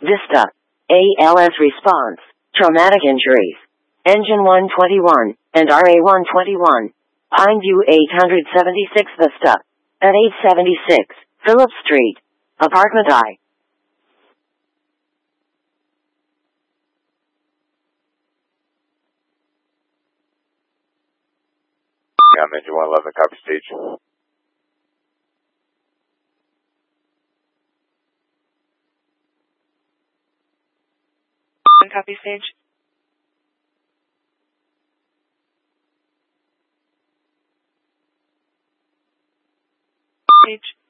Vista. ALS response. Traumatic injuries. Engine 121 and RA 121. Pineview 876 Vista. At 876 Phillips Street. Apartment I. Yeah, I'm engine 111, copy stage. Copy stage. Stage.